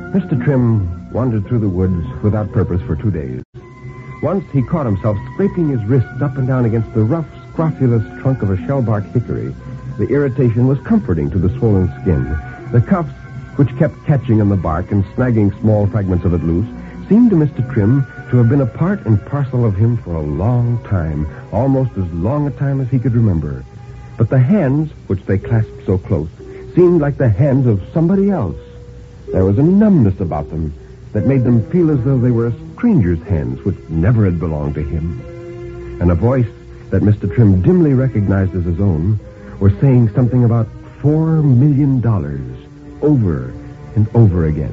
Mr. Trim wandered through the woods without purpose for 2 days. Once he caught himself scraping his wrists up and down against the rough, scrofulous trunk of a shellbark hickory. The irritation was comforting to the swollen skin. The cuffs, which kept catching on the bark and snagging small fragments of it loose, seemed to Mr. Trim to have been a part and parcel of him for a long time, almost as long a time as he could remember. But the hands, which they clasped so close, seemed like the hands of somebody else. There was a numbness about them that made them feel as though they were a stranger's hands, which never had belonged to him. And a voice that Mr. Trim dimly recognized as his own was saying something about $4 million over and over again.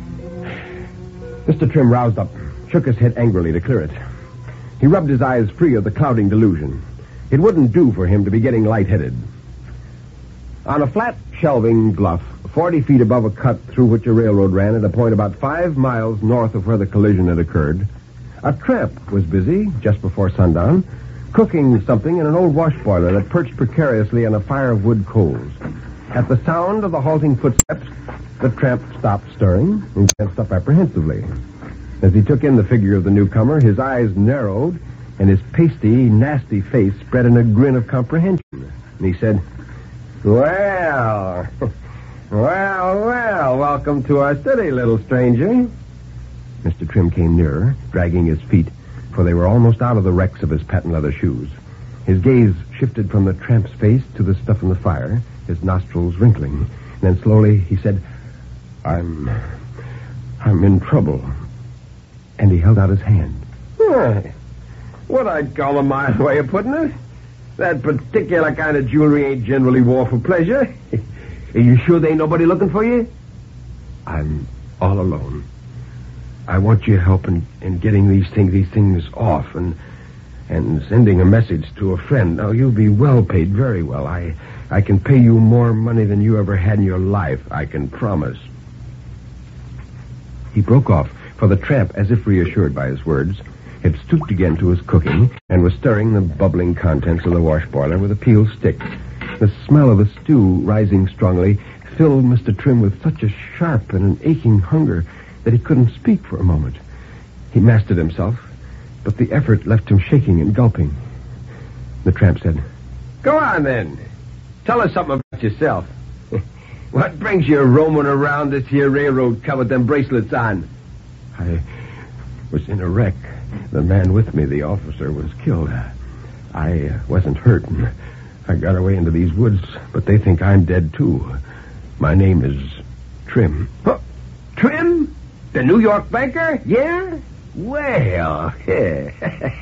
Mr. Trim roused up, shook his head angrily to clear it. He rubbed his eyes free of the clouding delusion. It wouldn't do for him to be getting lightheaded. On a flat, shelving bluff, 40 feet above a cut through which a railroad ran at a point about 5 miles north of where the collision had occurred, a tramp was busy, just before sundown, cooking something in an old wash boiler that perched precariously on a fire of wood coals. At the sound of the halting footsteps, the tramp stopped stirring and glanced up apprehensively. As he took in the figure of the newcomer, his eyes narrowed and his pasty, nasty face spread in a grin of comprehension. And he said, "Well, well, welcome to our city, little stranger." Mr. Trim came nearer, dragging his feet, for they were almost out of the wrecks of his patent leather shoes. His gaze shifted from the tramp's face to the stuff in the fire, his nostrils wrinkling. And then slowly he said, I'm in trouble." And he held out his hand. What I'd call a mild way of putting it. That particular kind of jewelry ain't generally wore for pleasure. Are you sure there ain't nobody looking for you? I'm all alone. I want your help in getting these things off and sending a message to a friend. Now, you'll be well paid, very well. I can pay you more money than you ever had in your life, I can promise. He broke off, for the tramp, as if reassured by his words, had stooped again to his cooking and was stirring the bubbling contents of the wash boiler with a peeled stick. The smell of the stew, rising strongly, filled Mr. Trim with such a sharp and an aching hunger that he couldn't speak for a moment. He mastered himself, but the effort left him shaking and gulping. The tramp said, "Go on, then. Tell us something about yourself. What brings you roaming around this here railroad cut with them bracelets on?" "I was in a wreck. The man with me, the officer, was killed. I wasn't hurt, and I got away into these woods, but they think I'm dead, too. My name is Trim." "Huh? Trim? The New York banker? Yeah? Well,